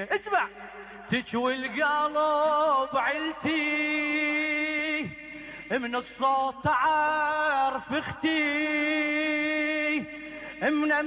اسمع تجوي القلب عيلتي من الصوت تعرف اختي من